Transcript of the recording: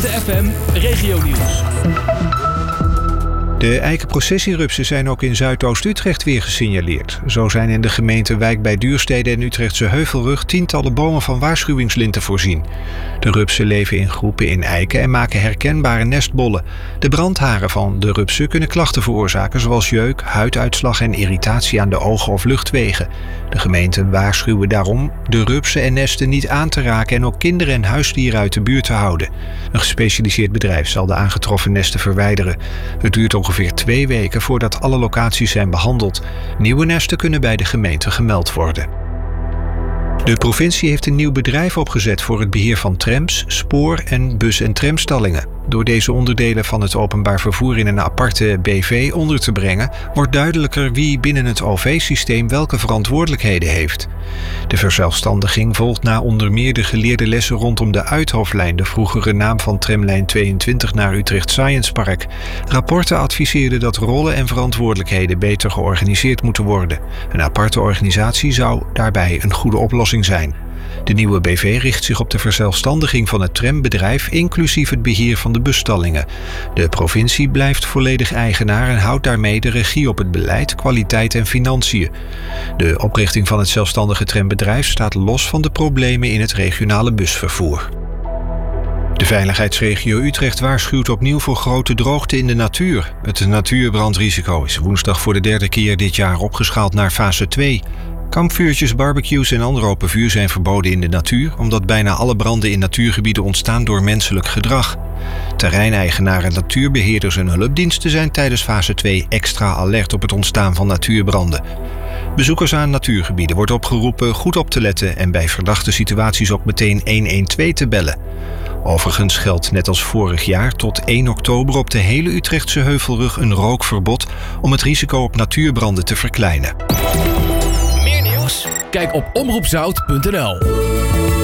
FM Regionieuws. De eikenprocessierupsen zijn ook in Zuidoost-Utrecht weer gesignaleerd. Zo zijn in de gemeenten Wijk bij Duurstede en Utrechtse Heuvelrug tientallen bomen van waarschuwingslinten voorzien. De rupsen leven in groepen in eiken en maken herkenbare nestbollen. De brandharen van de rupsen kunnen klachten veroorzaken zoals jeuk, huiduitslag en irritatie aan de ogen of luchtwegen. De gemeenten waarschuwen daarom de rupsen en nesten niet aan te raken en ook kinderen en huisdieren uit de buurt te houden. Een gespecialiseerd bedrijf zal de aangetroffen nesten verwijderen. Het duurt ongeveer 2 weken voordat alle locaties zijn behandeld. Nieuwe nesten kunnen bij de gemeente gemeld worden. De provincie heeft een nieuw bedrijf opgezet voor het beheer van trams, spoor- en bus- en tramstallingen. Door deze onderdelen van het openbaar vervoer in een aparte BV onder te brengen, wordt duidelijker wie binnen het OV-systeem welke verantwoordelijkheden heeft. De verzelfstandiging volgt na onder meer de geleerde lessen rondom de Uithoofdlijn, de vroegere naam van tramlijn 22 naar Utrecht Science Park. Rapporten adviseerden dat rollen en verantwoordelijkheden beter georganiseerd moeten worden. Een aparte organisatie zou daarbij een goede oplossing zijn. De nieuwe BV richt zich op de verzelfstandiging van het trambedrijf, inclusief het beheer van de busstallingen. De provincie blijft volledig eigenaar en houdt daarmee de regie op het beleid, kwaliteit en financiën. De oprichting van het zelfstandige trambedrijf staat los van de problemen in het regionale busvervoer. De veiligheidsregio Utrecht waarschuwt opnieuw voor grote droogte in de natuur. Het natuurbrandrisico is woensdag voor de 3e keer dit jaar opgeschaald naar fase 2. Kampvuurtjes, barbecues en ander open vuur zijn verboden in de natuur, omdat bijna alle branden in natuurgebieden ontstaan door menselijk gedrag. Terreineigenaren, natuurbeheerders en hulpdiensten zijn tijdens fase 2 extra alert op het ontstaan van natuurbranden. Bezoekers aan natuurgebieden wordt opgeroepen goed op te letten en bij verdachte situaties ook meteen 112 te bellen. Overigens geldt net als vorig jaar tot 1 oktober op de hele Utrechtse Heuvelrug een rookverbod om het risico op natuurbranden te verkleinen. Kijk op omroepzout.nl.